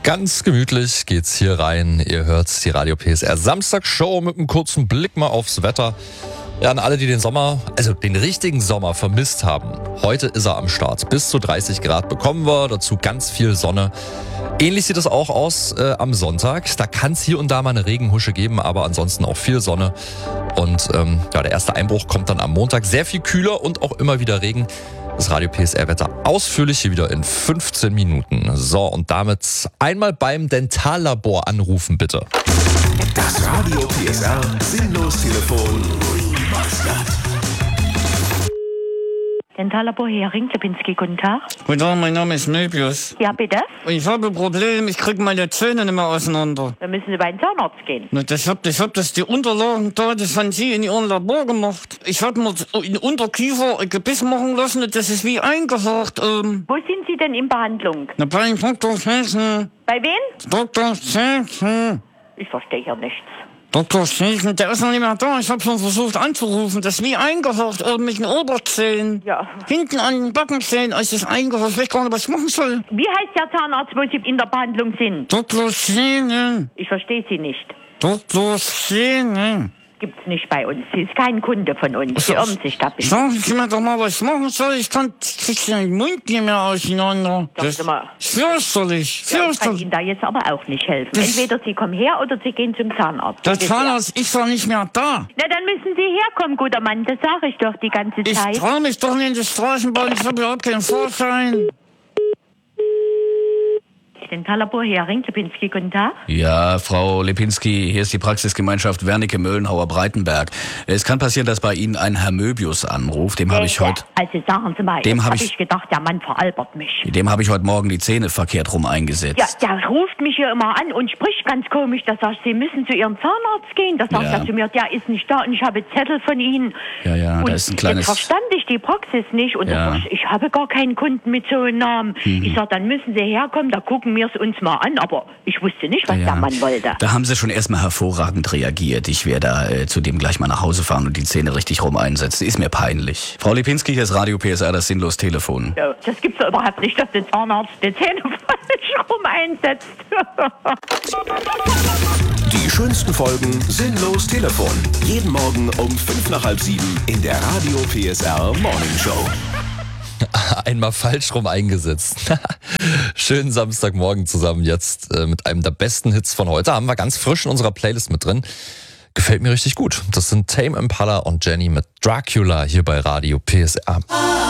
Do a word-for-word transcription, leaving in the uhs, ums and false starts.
Ganz gemütlich geht's hier rein. Ihr hört die Radio P S R Samstagsshow mit einem kurzen Blick mal aufs Wetter. Ja, an alle, die den Sommer, also den richtigen Sommer vermisst haben. Heute ist er am Start. Bis zu dreißig Grad bekommen wir, dazu ganz viel Sonne. Ähnlich sieht es auch aus äh, am Sonntag. Da kann es hier und da mal eine Regenhusche geben, aber ansonsten auch viel Sonne. Und ähm, ja, der erste Einbruch kommt dann am Montag. Sehr viel kühler und auch immer wieder Regen. Das Radio P S R-Wetter ausführlich hier wieder in fünfzehn Minuten. So, und damit einmal beim Dentallabor anrufen, bitte. Das Radio P S R Sinnlos-Telefon. Dentallabor Hering, Lipinski, guten Tag. Guten Tag, mein Name ist Möbius. Ja, bitte? Ich habe ein Problem, ich kriege meine Zähne nicht mehr auseinander. Dann müssen Sie bei den Zahnarzt gehen. Na, das hab, ich hab das die Unterlagen da, das haben Sie in Ihrem Labor gemacht. Ich habe mir in Unterkiefer ein Gebiss machen lassen, das ist wie eingehakt. Ähm. Wo sind Sie denn in Behandlung? Na, bei Doktor Schäßen. Bei wem? Doktor Schäßen. Ich verstehe hier nichts. Doktor Schäßen, der ist noch nicht mehr da. Ich habe schon versucht anzurufen. Das ist wie eingehakt, äh, mit den Oberzähnen. Ja. Hinten an den Backenzähnen ist es eingehakt. Ich weiß gar nicht, was ich machen soll. Wie heißt der Zahnarzt, wo Sie in der Behandlung sind? Doktor Schäßen. Ich verstehe Sie nicht. Doktor Schäßen. Gibt's nicht bei uns. Sie ist kein Kunde von uns. Sie irren sich da bitte. Sagen Sie mir doch mal, was ich machen soll. Ich kann krieg den Mund nicht mehr auseinander. Sagen Das Sie mal. ist fürchterlich. Ja, ich kann Fürchterlich. Ihnen da jetzt aber auch nicht helfen. Das- Entweder Sie kommen her oder Sie gehen zum Zahnarzt. Der Das ist Zahnarzt ist doch nicht mehr da. ja- Na, dann müssen Sie herkommen, guter Mann. Das sage ich doch die ganze Ich Zeit. traue mich doch nicht in die Straßenbahn. Ich habe überhaupt keinen Vorschein. Dentallabor Hering, Lipinski, guten Tag. Ja, Frau Lipinski, hier ist die Praxisgemeinschaft Wernicke-Möllenhauer-Breitenberg. Es kann passieren, dass bei Ihnen ein Herr Möbius anruft. Dem habe ich heute, Also sagen Sie mal, Dem jetzt hab hab ich- ich gedacht, der Mann veralbert mich. dem habe ich heute Morgen die Zähne verkehrt rum eingesetzt. Ja, der ruft mich hier immer an und spricht ganz komisch. Da sagt Sie müssen zu Ihrem Zahnarzt gehen. Da sagt Ja. er zu mir, der ist nicht da und ich habe Zettel von Ihnen. Ja, ja, und da ist ein kleines- Jetzt verstand ich die Praxis nicht und Ja. da sag ich, ich habe gar keinen Kunden mit so einem Namen. Mhm. Ich sag, dann müssen Sie herkommen, da gucken wir es uns mal an. Aber ich wusste nicht, was Ja, der Mann wollte. Da haben Sie schon erstmal hervorragend reagiert. Ich werde da äh, zu dem gleich mal nach Hause fahren und die Zähne richtig rum einsetzen. Ist mir peinlich. Frau Lipinski, hier ist Radio P S R, das Sinnlos-Telefon. Ja, das gibt's doch überhaupt nicht, dass der Zahnarzt die Zähne falsch rum einsetzt. Die schönsten Folgen Sinnlos Telefon. Jeden Morgen um fünf nach halb sieben in der Radio P S R Morning Show. Einmal falsch rum eingesetzt. Schönen Samstagmorgen zusammen jetzt äh, mit einem der besten Hits von heute. Haben wir ganz frisch in unserer Playlist mit drin. Gefällt mir richtig gut. Das sind Tame Impala und Jenny mit Dracula hier bei Radio P S R.